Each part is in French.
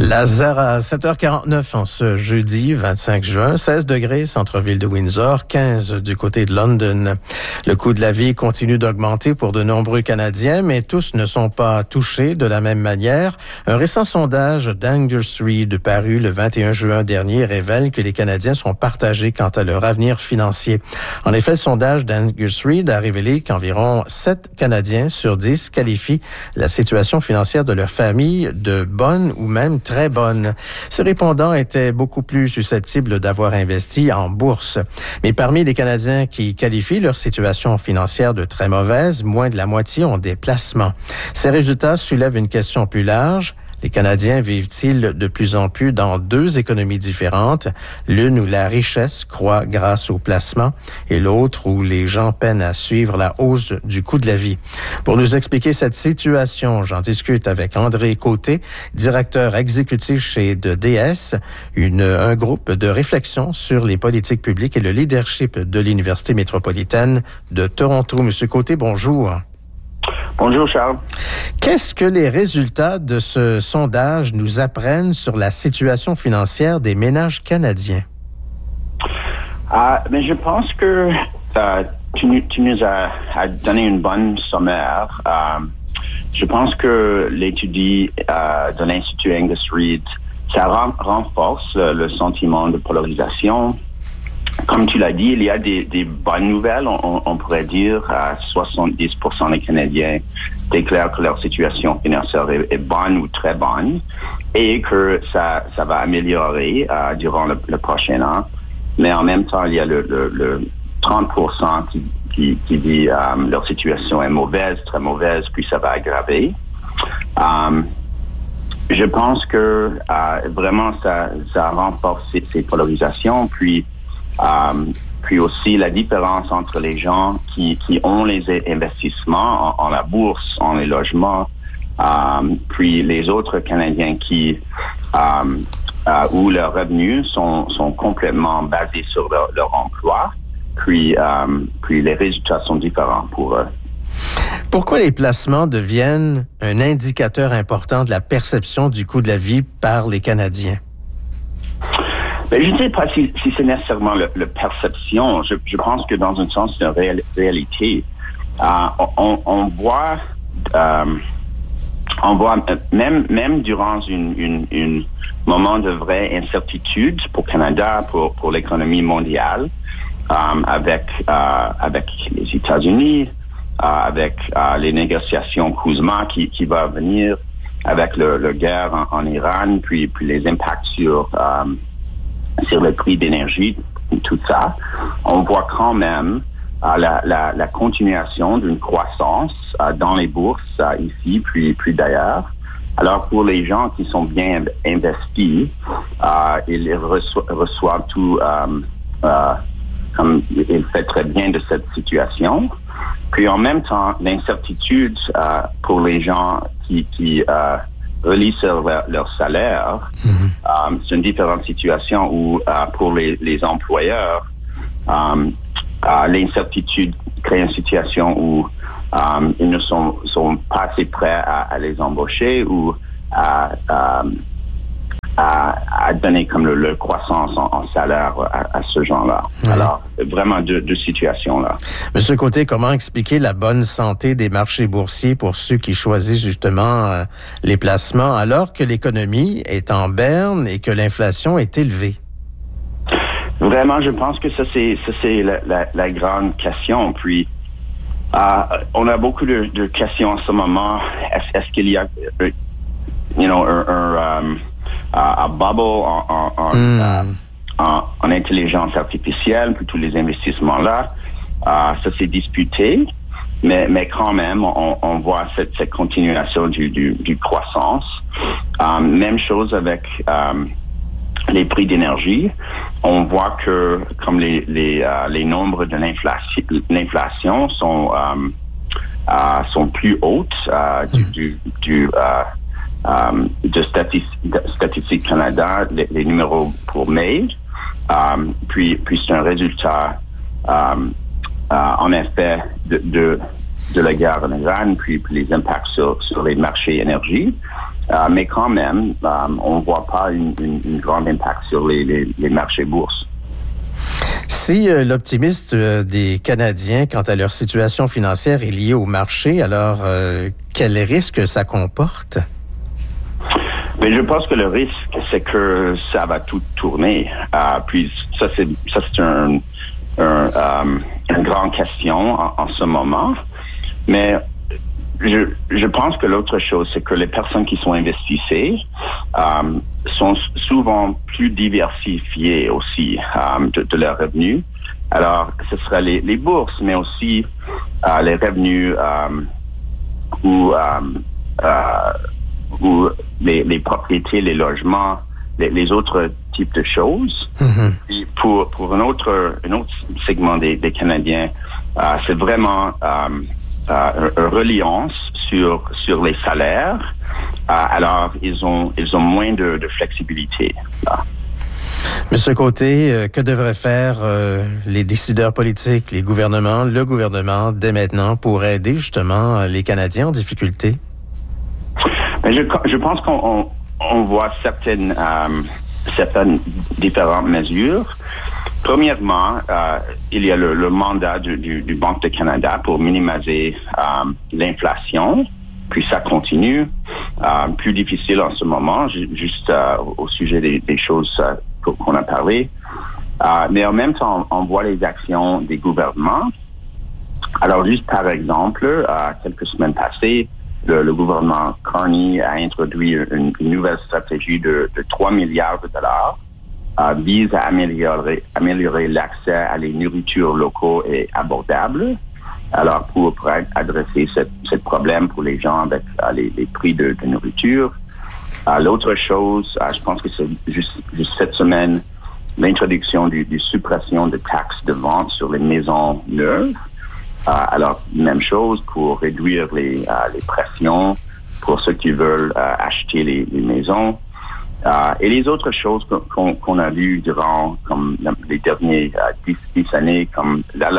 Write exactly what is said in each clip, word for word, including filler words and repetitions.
Laser à sept heures quarante-neuf en ce jeudi vingt-cinq juin, seize degrés centre-ville de Windsor, quinze du côté de London. Le coût de la vie continue d'augmenter pour de nombreux Canadiens, mais tous ne sont pas touchés de la même manière. Un récent sondage d'Angus Reid paru le vingt et un juin dernier révèle que les Canadiens sont partagés quant à leur avenir financier. En effet, le sondage d'Angus Reid a révélé qu'environ sept Canadiens sur dix qualifient la situation financière de leur famille de bonne ou même très bonne. Ces répondants étaient beaucoup plus susceptibles d'avoir investi en bourse. Mais parmi les Canadiens qui qualifient leur situation financière de très mauvaise, moins de la moitié ont des placements. Ces résultats soulèvent une question plus large. Les Canadiens vivent-ils de plus en plus dans deux économies différentes, l'une où la richesse croît grâce au placement et l'autre où les gens peinent à suivre la hausse du coût de la vie? Pour nous expliquer cette situation, j'en discute avec André Côté, directeur exécutif chez de D S, une, un groupe de réflexion sur les politiques publiques et le leadership de l'Université métropolitaine de Toronto. Monsieur Côté, bonjour. Bonjour Charles. Qu'est-ce que les résultats de ce sondage nous apprennent sur la situation financière des ménages canadiens? Uh, mais je pense que uh, tu, tu nous as, as donné une bonne sommaire. Uh, je pense que l'étude uh, de l'Institut Angus Reid, ça renforce le, le sentiment de polarisation. Comme tu l'as dit, il y a des, des bonnes nouvelles. On, on pourrait dire à soixante-dix pour cent des Canadiens déclarent que leur situation financière est, est bonne ou très bonne et que ça, ça va améliorer euh, durant le, le prochain an. Mais en même temps, il y a le, le, le trente pour cent qui, qui, qui dit euh, leur situation est mauvaise, très mauvaise, puis ça va aggraver. Euh, je pense que euh, vraiment ça, ça renforce ces, ces polarisations. Puis Um, puis aussi la différence entre les gens qui, qui ont les investissements en, en la bourse, en les logements, um, puis les autres Canadiens qui um, uh, où leurs revenus sont, sont complètement basés sur leur, leur emploi, puis, um, puis les résultats sont différents pour eux. Pourquoi les placements deviennent un indicateur important de la perception du coût de la vie par les Canadiens? Ben, je ne sais pas si, si c'est nécessairement le, le perception. Je, je pense que dans un sens, c'est une réel, réalité. Euh, on, on voit, euh, on voit même, même durant une, une, une moment de vraie incertitude pour le Canada, pour, pour l'économie mondiale, euh, avec, euh, avec les États-Unis, euh, avec euh, les négociations CUSMA qui, qui va venir, avec le, le guerre en, en Iran, puis, puis les impacts sur euh, sur le prix d'énergie, tout ça, on voit quand même euh, la, la, la continuation d'une croissance euh, dans les bourses euh, ici, puis, puis d'ailleurs. Alors, pour les gens qui sont bien investis, euh, ils reço- reçoivent tout euh, euh, comme ils font très bien de cette situation. Puis en même temps, l'incertitude euh, pour les gens qui, qui euh, relient sur leur, leur salaire, mm-hmm. um, c'est une différente situation où uh, pour les, les employeurs, um, uh, l'incertitude crée une situation où um, ils ne sont, sont pas assez prêts à, à les embaucher ou à, à, à, à donner comme le, le croissance en, en salaire à, à ce genre-là. Ouais. Alors, vraiment deux, deux situations-là. Monsieur Côté, comment expliquer la bonne santé des marchés boursiers pour ceux qui choisissent justement euh, les placements alors que l'économie est en berne et que l'inflation est élevée? Vraiment, je pense que ça, c'est, ça, c'est la, la, la grande question. Puis, euh, on a beaucoup de, de questions en ce moment. Est-ce, est-ce qu'il y a, uh, you know, un... un um, un bubble en, en, en, mm. euh, en, en intelligence artificielle, puis tous les investissements-là. Euh, ça s'est disputé, mais, mais quand même, on, on voit cette, cette continuation du, du, du croissance. Euh, même chose avec euh, les prix d'énergie. On voit que comme les, les, euh, les nombres de l'inflation, l'inflation sont, euh, euh, sont plus hautes euh, du... du, du euh, Um, de Statistique, Statistique Canada, les, les numéros pour mai. Um, puis, puis c'est un résultat, um, uh, en effet, de, de, de la guerre en Iran, puis, puis les impacts sur, sur les marchés énergie. Euh, mais quand même, euh, on ne voit pas une, une, une grande impact sur les, les, les marchés bourses. Si euh, l'optimisme euh, des Canadiens quant à leur situation financière est lié au marché, alors euh, quel risque ça comporte? Mais je pense que le risque, c'est que ça va tout tourner. Euh, puis ça, c'est ça, c'est un, un, euh, une grande question en, en ce moment. Mais je, je pense que l'autre chose, c'est que les personnes qui sont investissées euh, sont souvent plus diversifiées aussi euh, de, de leurs revenus. Alors, ce sera les, les bourses, mais aussi euh, les revenus euh, ou, euh, euh, ou les, les propriétés, les logements, les, les autres types de choses. Mm-hmm. Et pour, pour un autre, un autre segment des, des Canadiens, euh, c'est vraiment euh, euh, une reliance sur, sur les salaires. Euh, alors, ils ont, ils ont moins de, de flexibilité. Là. Monsieur Côté, euh, que devraient faire euh, les décideurs politiques, les gouvernements, le gouvernement, dès maintenant, pour aider justement les Canadiens en difficulté? Mais je, je pense qu'on on, on voit certaines, euh, certaines différentes mesures. Premièrement, euh, il y a le, le mandat du, du, du Banque de Canada pour minimiser euh, l'inflation. Puis ça continue. Euh, plus difficile en ce moment, juste euh, au sujet des, des choses euh, qu'on a parlé. Euh, mais en même temps, on voit les actions des gouvernements. Alors, juste par exemple, euh, quelques semaines passées, le, le gouvernement Carney a introduit une, une nouvelle stratégie de, de trois milliards de dollars, euh, vise à améliorer, améliorer l'accès à les nourritures locaux et abordables. Alors, pour, pour adresser ce, ce problème pour les gens avec euh, les, les prix de, de nourriture. Euh, l'autre chose, euh, je pense que c'est juste, juste cette semaine, l'introduction du, du suppression de taxes de vente sur les maisons neuves. Euh, alors, même chose pour réduire les, euh, les pressions pour ceux qui veulent euh, acheter les, les maisons. Euh, et les autres choses qu'on, qu'on a vues durant comme les dernières euh, dix, dix années, comme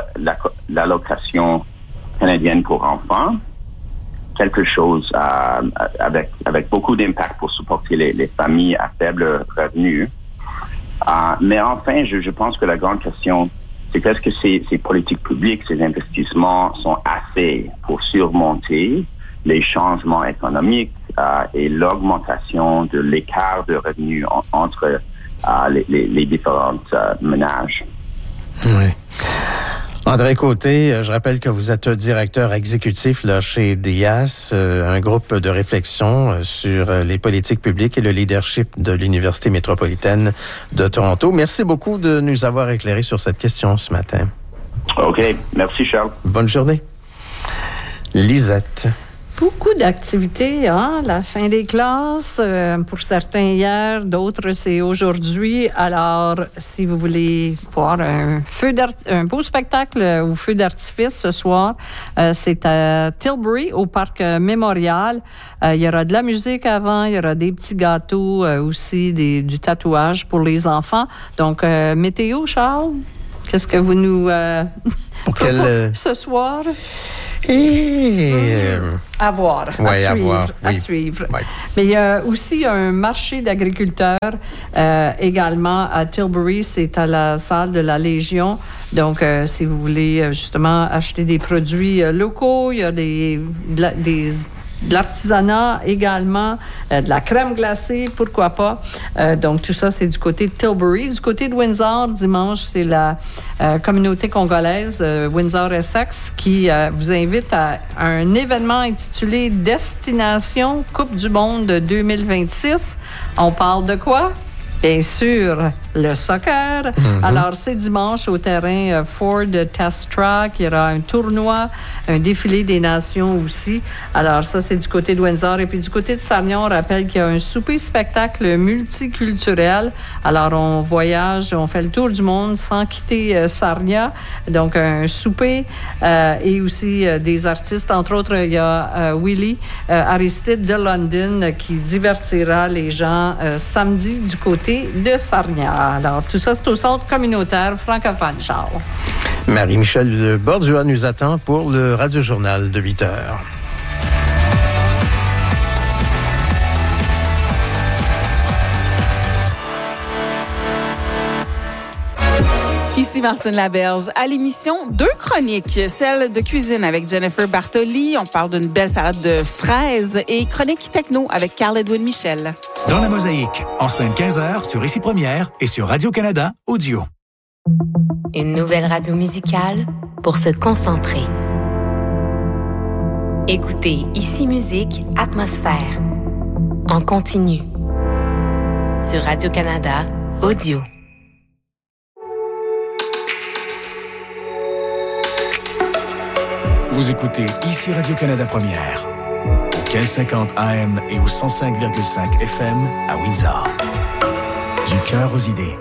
l'allocation canadienne pour enfants, quelque chose euh, avec avec beaucoup d'impact pour supporter les, les familles à faible revenu. Euh, mais enfin, je, je pense que la grande question, c'est qu'est-ce que ces, ces politiques publiques, ces investissements sont assez pour surmonter les changements économiques euh, et l'augmentation de l'écart de revenus en, entre euh, les, les, les différents euh, ménages. Oui. André Côté, je rappelle que vous êtes directeur exécutif là, chez D I A S, un groupe de réflexion sur les politiques publiques et le leadership de l'Université métropolitaine de Toronto. Merci beaucoup de nous avoir éclairé sur cette question ce matin. OK. Merci, Charles. Bonne journée. Lisette. Beaucoup d'activités, hein? La fin des classes, euh, pour certains hier, d'autres c'est aujourd'hui. Alors, si vous voulez voir un feu un beau spectacle au feu d'artifice ce soir, euh, c'est à Tilbury, au parc euh, mémorial. Euh, il y aura de la musique avant, il y aura des petits gâteaux, euh, aussi des, du tatouage pour les enfants. Donc, euh, météo, Charles, qu'est-ce que vous nous euh, pour quel, euh... ce soir? Et... Euh... À voir, ouais, à suivre. À, voir, à oui. suivre. Ouais. Mais il y a aussi un marché d'agriculteurs euh, également à Tilbury. C'est à la salle de la Légion. Donc, euh, si vous voulez justement acheter des produits euh, locaux, il y a des, de, la, des, de l'artisanat également, euh, de la crème glacée, pourquoi pas. Euh, donc, tout ça, c'est du côté de Tilbury. Du côté de Windsor, dimanche, c'est la euh, communauté congolaise euh, Windsor-Essex qui euh, vous invite à un événement intitulé Destination Coupe du Monde deux mille vingt-six. On parle de quoi? Bien sûr, le soccer. Mm-hmm. Alors, c'est dimanche au terrain euh, Ford Test Track. Il y aura un tournoi, un défilé des nations aussi. Alors, ça, c'est du côté de Windsor. Et puis, du côté de Sarnia, on rappelle qu'il y a un souper-spectacle multiculturel. Alors, on voyage, on fait le tour du monde sans quitter euh, Sarnia. Donc, un souper euh, et aussi euh, des artistes. Entre autres, il y a euh, Willie euh, Aristide de London euh, qui divertira les gens euh, samedi du côté de Sarnia. Alors, tout ça, c'est au centre communautaire francophone, Charles. Marie-Michel Bordua nous attend pour le Radio-Journal de huit heures. Ici Martine Laberge. À l'émission, deux chroniques. Celle de cuisine avec Jennifer Bartoli. On parle d'une belle salade de fraises. Et chronique techno avec Carl-Edwin Michel. Dans la Mosaïque, en semaine quinze heures sur Ici Première et sur Radio-Canada Audio. Une nouvelle radio musicale pour se concentrer. Écoutez Ici Musique, Atmosphère. En continu. Sur Radio-Canada Audio. Vous écoutez Ici Radio-Canada Première. Au quinze cinquante A M et au cent cinq virgule cinq F M à Windsor. Du cœur aux idées.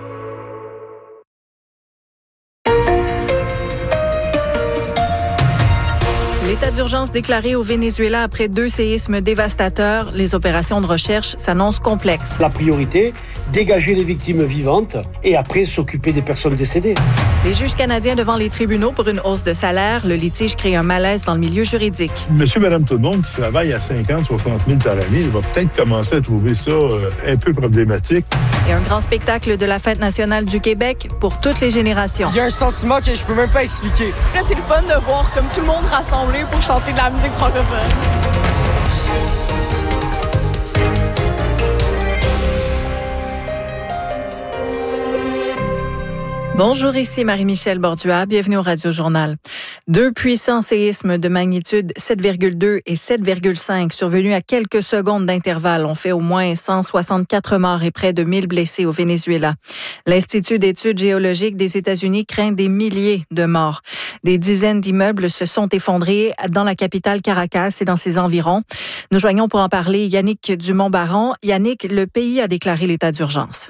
L'état d'urgence déclaré au Venezuela après deux séismes dévastateurs. Les opérations de recherche s'annoncent complexes. La priorité, dégager les victimes vivantes et après s'occuper des personnes décédées. Les juges canadiens devant les tribunaux pour une hausse de salaire. Le litige crée un malaise dans le milieu juridique. Monsieur, madame, tout le monde qui travaille à cinquante, soixante mille par année va peut-être commencer à trouver ça euh, un peu problématique. Et un grand spectacle de la Fête nationale du Québec pour toutes les générations. Il y a un sentiment que je peux même pas expliquer. Là, c'est le fun de voir comme tout le monde rassemblé pour chanter de la musique francophone. Bonjour, ici Marie-Michel Bordua. Bienvenue au Radio-Journal. Deux puissants séismes de magnitude sept virgule deux et sept virgule cinq survenus à quelques secondes d'intervalle ont fait au moins cent soixante-quatre morts et près de mille blessés au Venezuela. L'Institut d'études géologiques des États-Unis craint des milliers de morts. Des dizaines d'immeubles se sont effondrés dans la capitale Caracas et dans ses environs. Nous joignons pour en parler Yannick Dumont-Baron. Yannick, le pays a déclaré l'état d'urgence.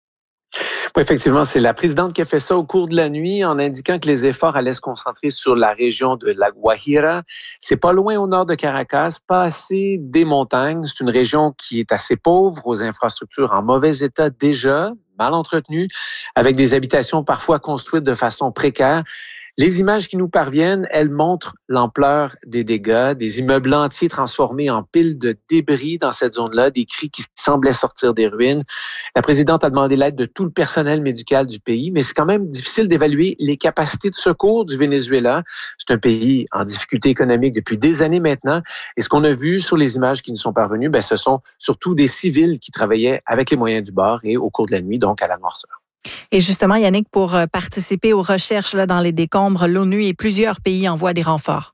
Oui, effectivement, c'est la présidente qui a fait ça au cours de la nuit en indiquant que les efforts allaient se concentrer sur la région de La Guajira. C'est pas loin au nord de Caracas, pas assez des montagnes. C'est une région qui est assez pauvre, aux infrastructures en mauvais état déjà, mal entretenues, avec des habitations parfois construites de façon précaire. Les images qui nous parviennent, elles montrent l'ampleur des dégâts, des immeubles entiers transformés en piles de débris dans cette zone-là, des cris qui semblaient sortir des ruines. La présidente a demandé l'aide de tout le personnel médical du pays, mais c'est quand même difficile d'évaluer les capacités de secours du Venezuela. C'est un pays en difficulté économique depuis des années maintenant. Et ce qu'on a vu sur les images qui nous sont parvenues, ben, ce sont surtout des civils qui travaillaient avec les moyens du bord et au cours de la nuit, donc à la noirceur. Et justement, Yannick, pour participer aux recherches là, dans les décombres, l'ONU et plusieurs pays envoient des renforts.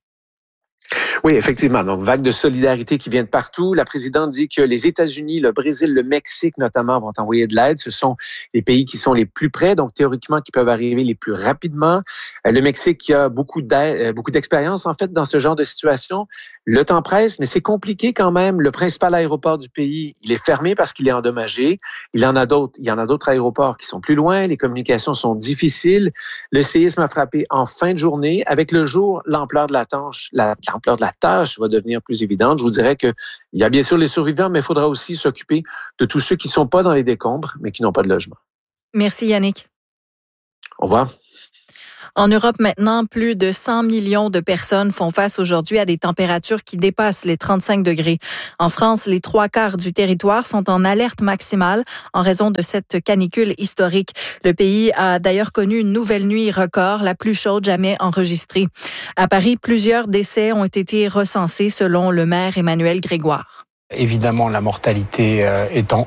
Oui, effectivement. Donc, vague de solidarité qui vient de partout. La présidente dit que les États-Unis, le Brésil, le Mexique notamment vont envoyer de l'aide. Ce sont les pays qui sont les plus près, donc théoriquement qui peuvent arriver les plus rapidement. Le Mexique qui a beaucoup d'aide, beaucoup d'expérience en fait dans ce genre de situation. Le temps presse, mais c'est compliqué quand même. Le principal aéroport du pays, il est fermé parce qu'il est endommagé. Il y en a d'autres. Il y en a d'autres aéroports qui sont plus loin. Les communications sont difficiles. Le séisme a frappé en fin de journée. Avec le jour, l'ampleur de la tâche, la, l'ampleur de la tâche va devenir plus évidente. Je vous dirais qu'il y a bien sûr les survivants, mais il faudra aussi s'occuper de tous ceux qui ne sont pas dans les décombres, mais qui n'ont pas de logement. Merci Yannick. Au revoir. En Europe maintenant, plus de cent millions de personnes font face aujourd'hui à des températures qui dépassent les trente-cinq degrés. En France, les trois quarts du territoire sont en alerte maximale en raison de cette canicule historique. Le pays a d'ailleurs connu une nouvelle nuit record, la plus chaude jamais enregistrée. À Paris, plusieurs décès ont été recensés selon le maire Emmanuel Grégoire. Évidemment, la mortalité est en